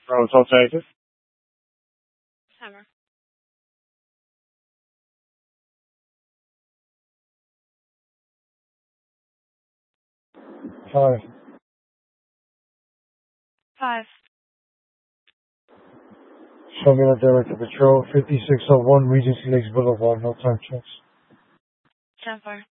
Roads, I'll take it. Hammer. Five. 5. Show me that director patrol, 5601 Regency Lakes Boulevard, no time checks. 10-4.